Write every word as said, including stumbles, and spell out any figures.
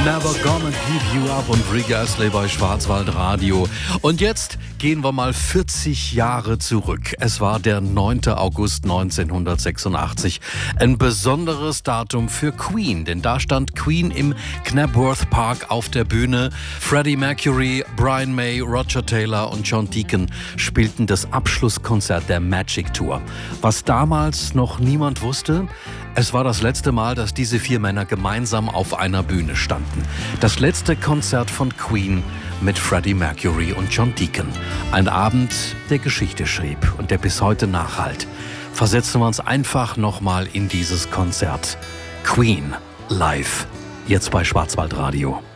Never Gonna Give You Up und Rick Astley bei Schwarzwaldradio. Und jetzt gehen wir mal vierzig Jahre zurück. Es war der neunte August neunzehnhundertsechsundachtzig. Ein besonderes Datum für Queen, denn da stand Queen im Knebworth Park auf der Bühne. Freddie Mercury, Brian May, Roger Taylor und John Deacon spielten das Abschlusskonzert der Magic Tour. Was damals noch niemand wusste: Es war das letzte Mal, dass diese vier Männer gemeinsam auf einer Bühne standen. Das letzte Konzert von Queen mit Freddie Mercury und John Deacon. Ein Abend, der Geschichte schrieb und der bis heute nachhallt. Versetzen wir uns einfach nochmal in dieses Konzert. Queen live, jetzt bei Schwarzwaldradio.